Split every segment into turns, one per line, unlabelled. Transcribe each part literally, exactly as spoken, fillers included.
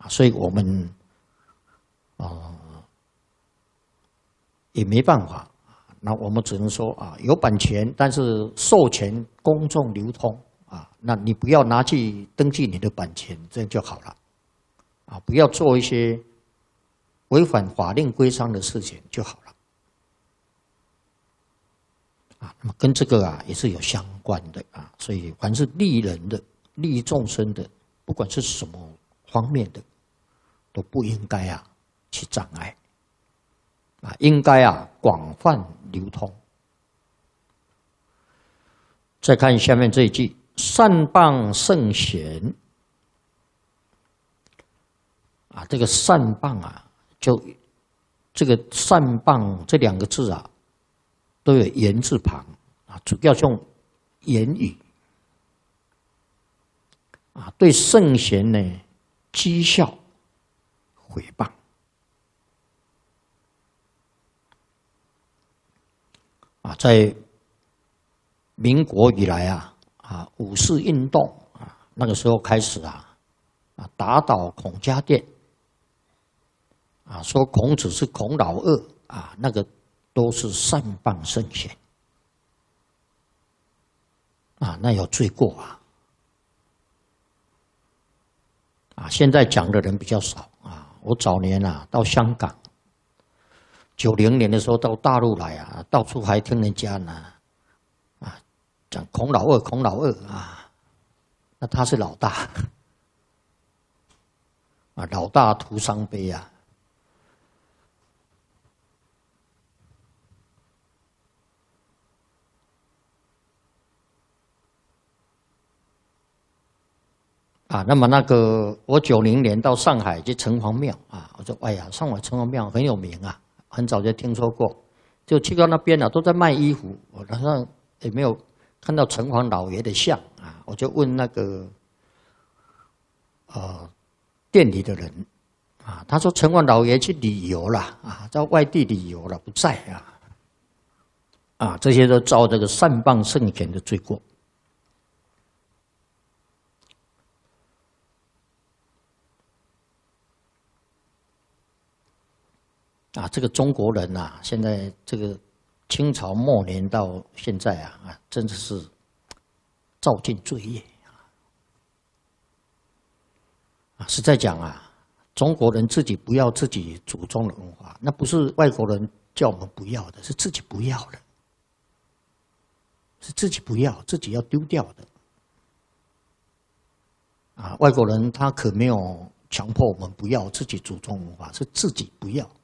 啊，所以我们啊、呃、也没办法，那我们只能说啊，有版权，但是授权公众流通啊，那你不要拿去登记你的版权，这样就好了啊，不要做一些违反法令规章的事情就好了啊。那么跟这个啊也是有相关的啊，所以凡是利人的、利益众生的，不管是什么方面的，都不应该啊去障碍啊，应该啊广泛流通。再看下面这一句：善谤圣贤啊，这个善谤啊，就这个善谤这两个字啊，都有言字旁啊，主要用言语啊，对圣贤呢讥笑、毁谤啊，在民国以来啊，啊五四运动啊，那个时候开始啊，啊打倒孔家店啊，说孔子是孔老二啊，那个都是善谤圣贤啊，那有罪过啊。啊，现在讲的人比较少啊。我早年啊到香港，九零年的时候到大陆来啊，到处还听人家呢，啊讲孔老二，孔老二啊，那他是老大，啊老大徒伤悲啊。啊，那么那个我九零年到上海去城隍庙啊，我说哎呀，上海城隍庙很有名啊，很早就听说过，就去到那边啊，都在卖衣服，我好像也没有看到城隍老爷的像啊，我就问那个呃店里的人啊，他说城隍老爷去旅游了啊，在外地旅游了，不在啊，啊，这些都遭这个善谤圣贤的罪过。啊，这个中国人啊，现在这个清朝末年到现在啊，啊，真的是造尽罪业啊！实在讲啊，中国人自己不要自己祖宗的文化，那不是外国人叫我们不要的，是自己不要的，是自己不要，自己要丢掉的。啊，外国人他可没有强迫我们不要自己祖宗文化，是自己不要。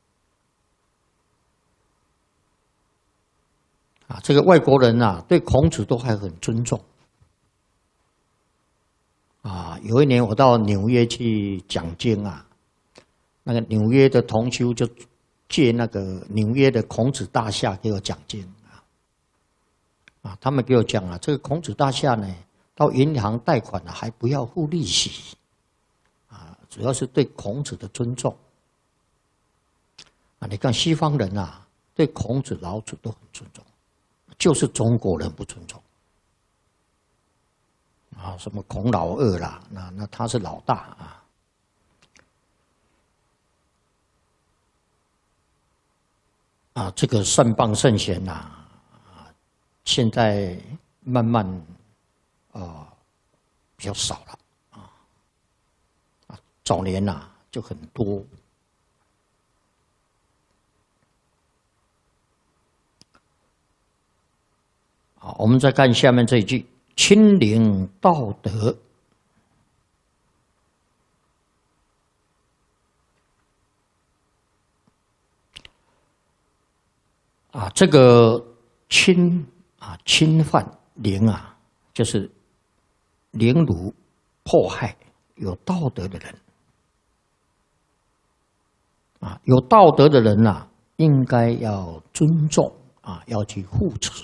啊，这个外国人啊，对孔子都还很尊重。啊，有一年我到纽约去讲经啊，那个纽约的同修就借那个纽约的孔子大厦给我讲经啊。啊，他们给我讲啊，这个孔子大厦呢，到银行贷款呢，还不要付利息。啊，主要是对孔子的尊重。啊，你看西方人啊，对孔子、老子都很尊重。就是中国人不尊重啊，什么孔老二啦，那那他是老大啊。啊，这个善谤圣贤呐，啊，现在慢慢啊、呃、比较少了啊。啊，早年呐、啊、就很多。好，我们再看下面这一句：亲临道德。啊，这个侵啊，侵犯凌啊，就是凌辱、迫害有道德的人。啊，有道德的人啊，应该要尊重啊，要去护持。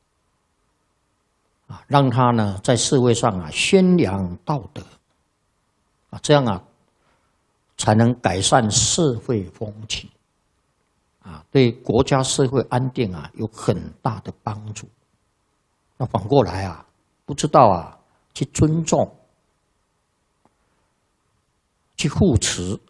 啊，让他呢在社会上啊宣扬道德，啊，这样啊才能改善社会风气，啊，对国家社会安定啊有很大的帮助。那反过来啊，不知道啊去尊重、 去护持